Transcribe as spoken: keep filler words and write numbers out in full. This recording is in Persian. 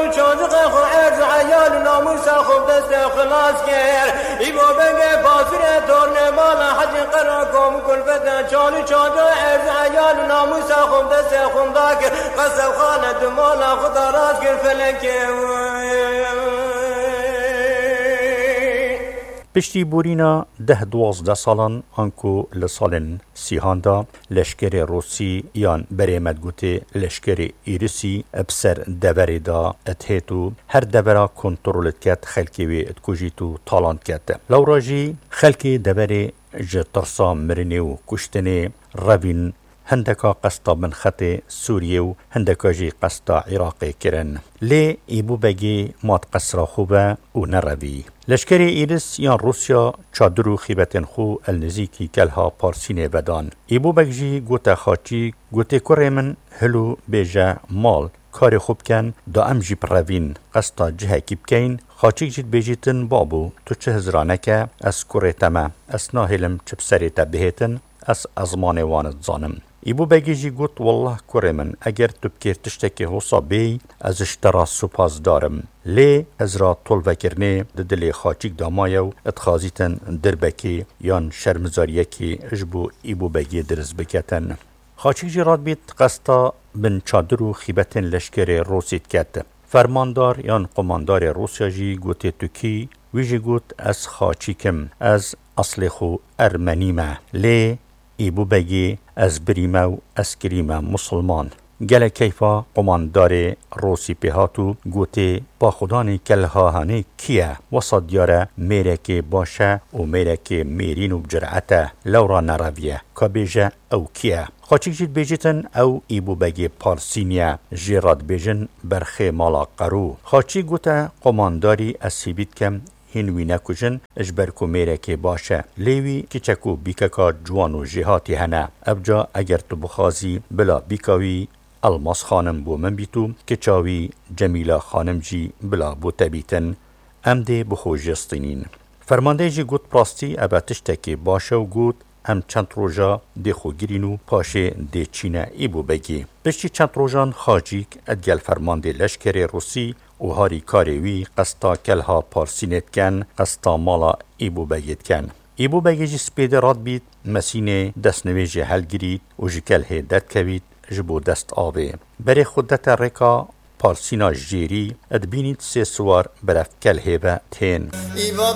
چالو چاندق خو عرض عیال ناموس خوب دست خلاص کرد ایبو بگه بازر دورن بالا حج قرا کم کلفت چالو چاندق عرض عیال ناموس خوب دست خوندا کرد قصب خانه دمالا خدا راز کرد فلکه پشتی بورینا ده دوازده سالان آنکو لسالن سیهاندا لشکر روسی یان بریمت گوته لشکر ایرسی بسر دوری دا اتهیتو هر دورا کنترولت کت خلکی وی اتکوژیتو تالانت کت لوراجی خلکی دوری جترسا مرنی و کشتنی روین هندکا قستا من خط سوریه و هندکا جی قستا عراقی کرن لی ایبو بگی مات قصرا خوبه و نروی لشکر ایرس یا روسیا چادرو خیبتن خو النزیکی کلها پارسینه ودان ایبو بگجی گوتا خاچی گوته کره من هلو بیجه مال کار خوب کن دا ام جی پروین قستا جه کی بکین خاچیک جید بیجیتن بابو تو چه هزرانه که از کره تمه از ناهلم چه بسری تبهیتن از ازمان واند زانم ایبو بگیجی گوت والله کره من اگر تو بکر تشتکی حوصا بی از اشترا سپاس دارم لی از را طول وکرنه ددلی خاچیک دامایو اتخازیتن دربکی یان شرمزاریکی اجبو ایبو بگی درز بکتن خاچیک جی راد بیت قستا بن چادرو خیبتن لشکر روسیت کت فرماندار یان قماندار روسیا جی گوتی تو کی ویجی گوت از خاچیکم از اصل خو ارمنیمه لی ایبو بگی از بریمه و اسکریمه مسلمان گله کیفا قماندار روسی پیهاتو گوته با خدانی کلها هنه کیه وسط دیاره میره که باشه و میره که میرین و بجرعته لورا نرویه که بیجه او کیه خاچیک جید بیجیتن او ایبو بگی پارسینیه جیراد بیجن برخی مالا قرو خاچی گوته قمانداری اسیبید کم هنوی نکوژن اجبر کو میره که باشه لیوی کچکو بیککا جوانو جهاتی هنه ابجا اگر تو بخوازی بلا بیکاوی الماس خانم بو من بیتو کچاوی جمیلا خانم جی بلا بو تبیتن ام ده بخو جستینین فرمانده جی گوت پراستی ابا تشتکی باشه و گوت ام چند روژا ده خو گرینو پاشه ده چینه ایبو بگی پشتی چند روژان خاجیک ادگل فرمانده لشکر روسی و هاری کاریوی قستا کلها پارسینت کن قستا مالا ایبو بگید کن ایبو بگیجی سپیده راد بید مسینه دست نویجی هل گرید و جکل هیدت کوید جبو دست آوه بری خودت رکا پارسینا جیری ادبینید سه سوار برف کل هیبه تین